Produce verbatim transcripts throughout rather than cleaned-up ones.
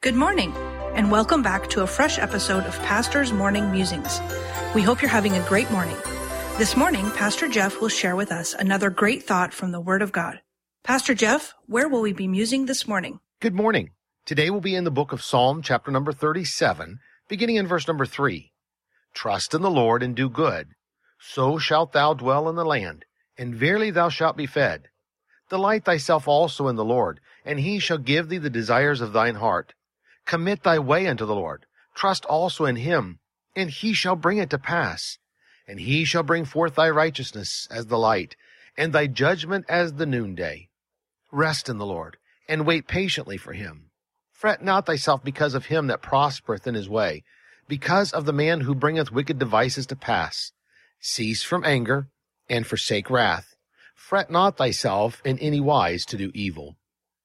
Good morning, and welcome back to a fresh episode of Pastor's Morning Musings. We hope you're having a great morning. This morning, Pastor Jeff will share with us another great thought from the Word of God. Pastor Jeff, where will we be musing this morning? Good morning. Today we'll be in the book of Psalm, chapter number thirty-seven, beginning in verse number three. Trust in the Lord and do good. So shalt thou dwell in the land, and verily thou shalt be fed. Delight thyself also in the Lord, and he shall give thee the desires of thine heart. Commit thy way unto the Lord. Trust also in him, and he shall bring it to pass. And he shall bring forth thy righteousness as the light, and thy judgment as the noonday. Rest in the Lord, and wait patiently for him. Fret not thyself because of him that prospereth in his way, because of the man who bringeth wicked devices to pass. Cease from anger, and forsake wrath. Fret not thyself in any wise to do evil.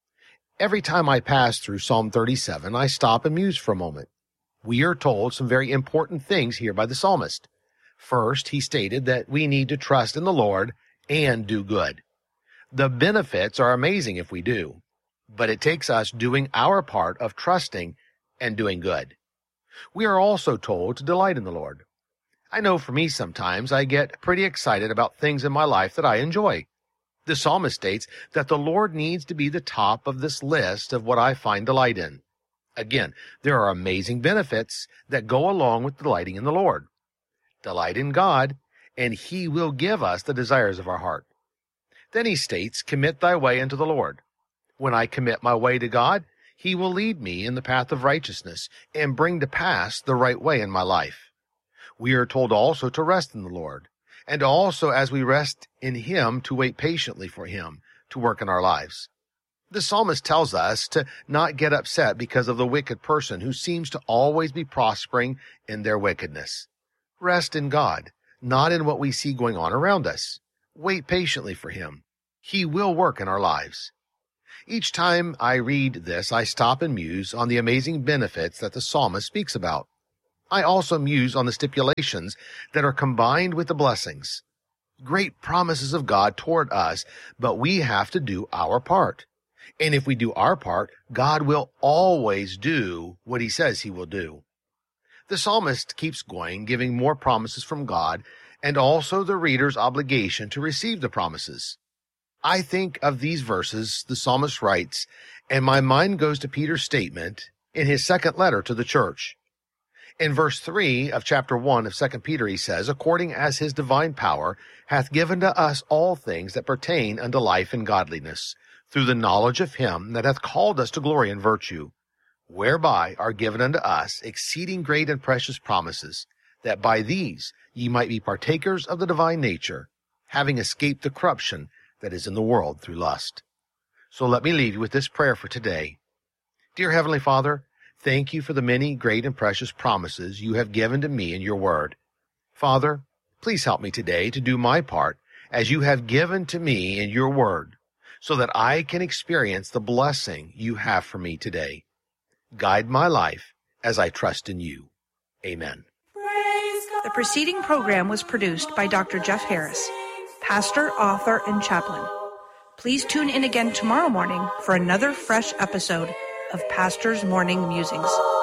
Every time I pass through Psalm thirty-seven, I stop and muse for a moment. We are told some very important things here by the psalmist. First, he stated that we need to trust in the Lord and do good. The benefits are amazing if we do, but it takes us doing our part of trusting and doing good. We are also told to delight in the Lord. I know for me sometimes I get pretty excited about things in my life that I enjoy. The psalmist states that the Lord needs to be the top of this list of what I find delight in. Again, there are amazing benefits that go along with delighting in the Lord. Delight in God, and he will give us the desires of our heart. Then he states, commit thy way unto the Lord. When I commit my way to God, he will lead me in the path of righteousness and bring to pass the right way in my life. We are told also to rest in the Lord, and also as we rest in him to wait patiently for him to work in our lives. The psalmist tells us to not get upset because of the wicked person who seems to always be prospering in their wickedness. Rest in God, not in what we see going on around us. Wait patiently for him. He will work in our lives. Each time I read this, I stop and muse on the amazing benefits that the psalmist speaks about. I also muse on the stipulations that are combined with the blessings. Great promises of God toward us, but we have to do our part. And if we do our part, God will always do what he says he will do. The psalmist keeps going, giving more promises from God, and also the reader's obligation to receive the promises. I think of these verses the psalmist writes, and my mind goes to Peter's statement in his second letter to the church. In verse three of chapter one of Second Peter, he says, according as his divine power hath given to us all things that pertain unto life and godliness, through the knowledge of him that hath called us to glory and virtue, whereby are given unto us exceeding great and precious promises, that by these ye might be partakers of the divine nature, having escaped the corruption that is in the world through lust. So let me leave you with this prayer for today. Dear Heavenly Father, thank you for the many great and precious promises you have given to me in your word. Father, please help me today to do my part as you have given to me in your word, so that I can experience the blessing you have for me today. Guide my life as I trust in you. Amen. The preceding program was produced by Doctor Jeff Harris, pastor, author, and chaplain. Please tune in again tomorrow morning for another fresh episode of Pastor's Morning Musings.